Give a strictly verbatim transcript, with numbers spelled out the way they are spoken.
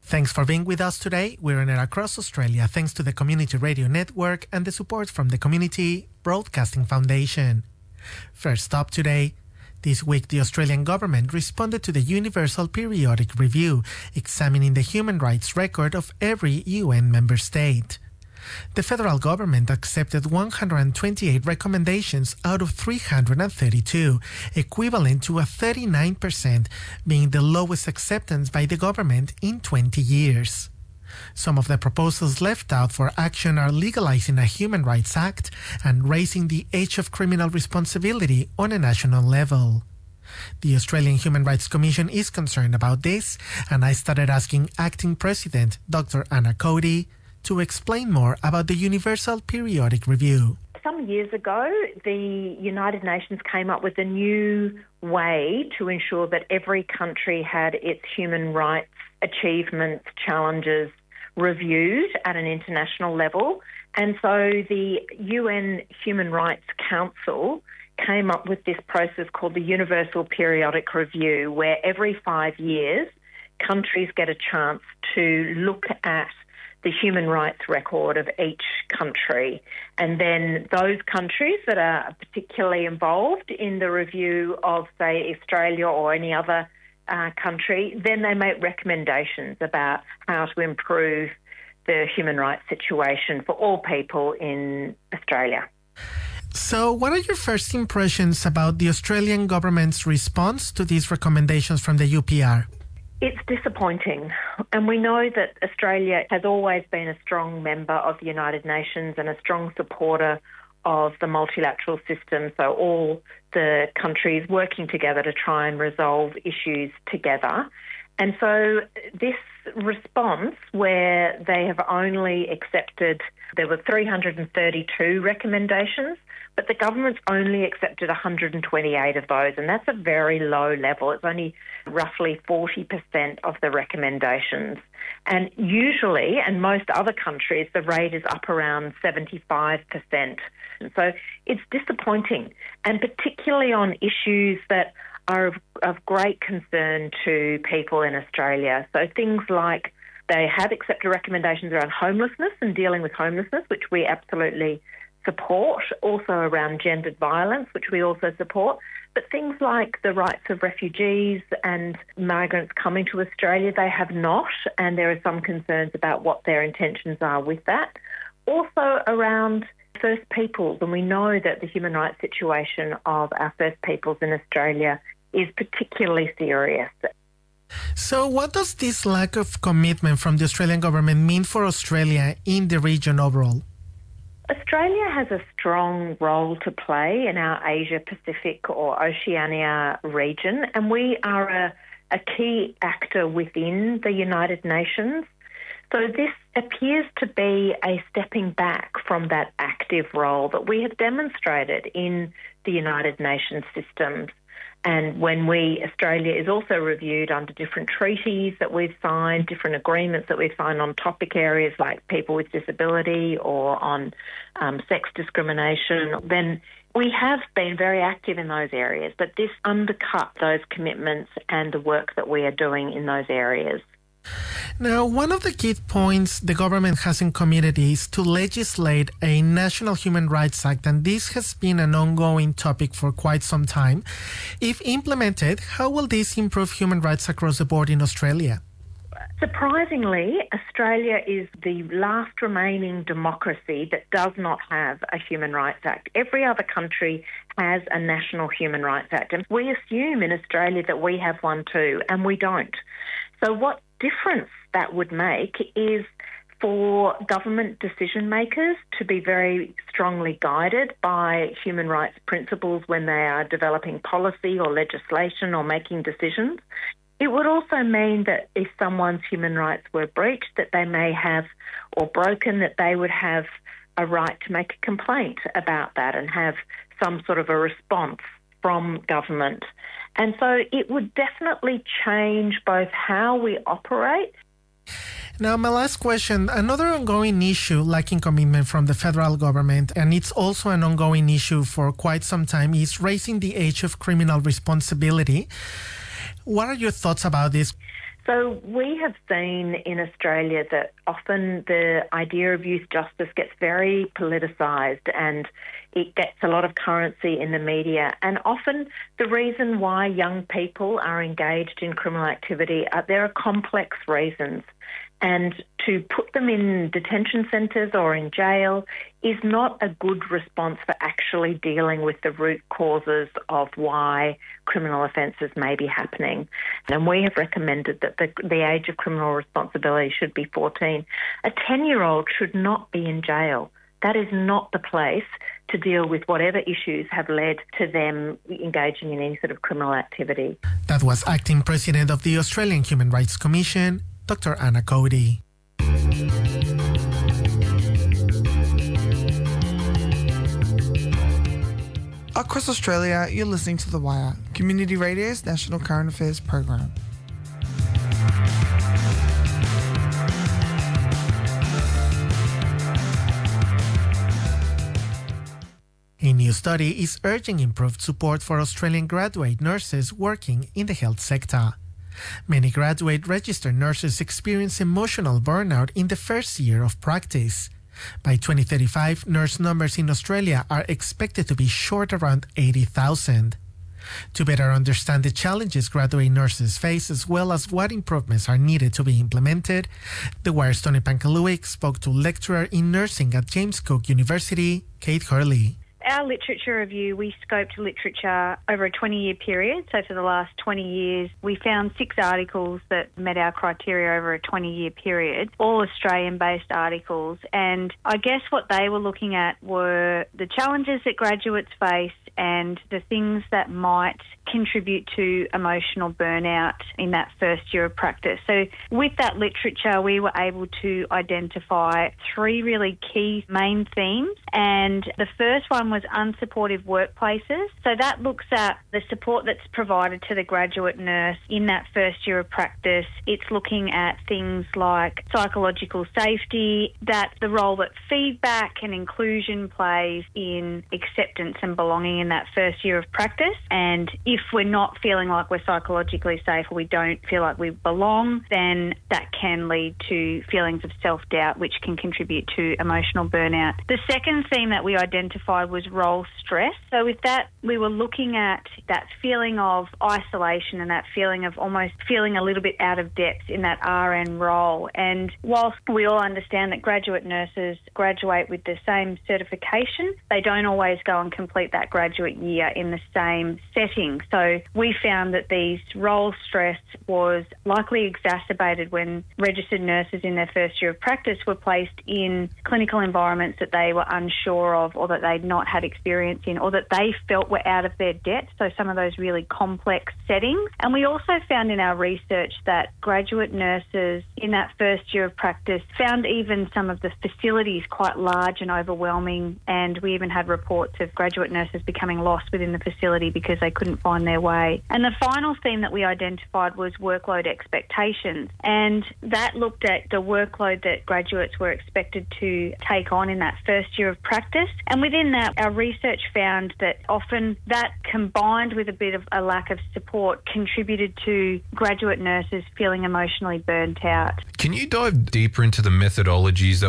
Thanks for being with us today. We're on air across Australia thanks to the Community Radio Network and the support from the Community Broadcasting Foundation. First up today, this week the Australian government responded to the Universal Periodic Review, examining the human rights record of every U N member state. The federal government accepted one hundred twenty-eight recommendations out of three hundred thirty-two, equivalent to a thirty-nine percent, being the lowest acceptance by the government in twenty years. Some of the proposals left out for action are legalizing a Human Rights Act and raising the age of criminal responsibility on a national level. The Australian Human Rights Commission is concerned about this, and I started asking Acting President Doctor Anna Cody to explain more about the Universal Periodic Review. Some years ago, the United Nations came up with a new way to ensure that every country had its human rights achievements, challenges reviewed at an international level. And so the U N Human Rights Council came up with this process called the Universal Periodic Review, where every five years, countries get a chance to look at the human rights record of each country. And then those countries that are particularly involved in the review of, say, Australia or any other uh, country, then they make recommendations about how to improve the human rights situation for all people in Australia. So what are your first impressions about the Australian government's response to these recommendations from the U P R? It's disappointing, and we know that Australia has always been a strong member of the United Nations and a strong supporter of the multilateral system, so all the countries working together to try and resolve issues together. And so this response, where they have only accepted, there were three hundred thirty-two recommendations, but the government's only accepted one hundred twenty-eight of those, and that's a very low level. It's only roughly forty percent of the recommendations. And usually, and most other countries, the rate is up around seventy-five percent. And so it's disappointing, and particularly on issues that are of, of great concern to people in Australia. So things like they have accepted recommendations around homelessness and dealing with homelessness, which we absolutely support, also around gendered violence, which we also support. But things like the rights of refugees and migrants coming to Australia, they have not, and there are some concerns about what their intentions are with that. Also around First Peoples, and we know that the human rights situation of our First Peoples in Australia is particularly serious. So what does this lack of commitment from the Australian government mean for Australia in the region overall? Australia has a strong role to play in our Asia-Pacific or Oceania region, and we are a, a key actor within the United Nations. So this appears to be a stepping back from that active role that we have demonstrated in the United Nations systems. And when we, Australia is also reviewed under different treaties that we've signed, different agreements that we've signed on topic areas like people with disability or on um, sex discrimination, then we have been very active in those areas. But this undercut those commitments and the work that we are doing in those areas. Now, one of the key points the government hasn't committed is to legislate a National Human Rights Act, and this has been an ongoing topic for quite some time. If implemented, how will this improve human rights across the board in Australia? Surprisingly, Australia is the last remaining democracy that does not have a Human Rights Act. Every other country has a National Human Rights Act, and we assume in Australia that we have one too, and we don't. So what difference that would make is for government decision makers to be very strongly guided by human rights principles when they are developing policy or legislation or making decisions. It would also mean that if someone's human rights were breached, that they may have, or broken, that they would have a right to make a complaint about that and have some sort of a response from government. And so it would definitely change both how we operate. Now, my last question, another ongoing issue lacking commitment from the federal government, and it's also an ongoing issue for quite some time, is raising the age of criminal responsibility. What are your thoughts about this? So we have seen in Australia that often the idea of youth justice gets very politicised and it gets a lot of currency in the media. And often the reason why young people are engaged in criminal activity, are, there are complex reasons. And to put them in detention centres or in jail is not a good response for actually dealing with the root causes of why criminal offences may be happening. And we have recommended that the, the age of criminal responsibility should be fourteen. A ten-year-old should not be in jail. That is not the place to deal with whatever issues have led to them engaging in any sort of criminal activity. That was Acting President of the Australian Human Rights Commission, Doctor Anna Cody. Across Australia, you're listening to The Wire, Community Radio's National Current Affairs program. A new study is urging improved support for Australian graduate nurses working in the health sector. Many graduate registered nurses experience emotional burnout in the first year of practice. By twenty thirty-five, nurse numbers in Australia are expected to be short around eighty thousand. To better understand the challenges graduate nurses face as well as what improvements are needed to be implemented, The Wire's Tony Pankaluik spoke to lecturer in nursing at James Cook University, Kate Hurley. Our literature review, we scoped literature over a twenty-year period. So for the last twenty years, we found six articles that met our criteria over a twenty-year period, all Australian-based articles. And I guess what they were looking at were the challenges that graduates face and the things that might contribute to emotional burnout in that first year of practice. So with that literature, we were able to identify three really key main themes. And the first one was unsupportive workplaces. So that looks at the support that's provided to the graduate nurse in that first year of practice. It's looking at things like psychological safety, that the role that feedback and inclusion plays in acceptance and belonging in that first year of practice. And if we're not feeling like we're psychologically safe or we don't feel like we belong, then that can lead to feelings of self-doubt, which can contribute to emotional burnout. The second theme that we identified was role stress. So with that, we were looking at that feeling of isolation and that feeling of almost feeling a little bit out of depth in that R N role. And whilst we all understand that graduate nurses graduate with the same certification, they don't always go and complete that graduate year in the same setting. So we found that these role stress was likely exacerbated when registered nurses in their first year of practice were placed in clinical environments that they were unsure of or that they'd not had experience in or that they felt were out of their depth, so some of those really complex settings. And we also found in our research that graduate nurses in that first year of practice found even some of the facilities quite large and overwhelming, and we even had reports of graduate nurses becoming lost within the facility because they couldn't find their way. And the final theme that we identified was workload expectations, and that looked at the workload that graduates were expected to take on in that first year of practice. And within that, our research found that often that combined with a bit of a lack of support contributed to graduate nurses feeling emotionally burnt out. Can you dive deeper into the methodologies that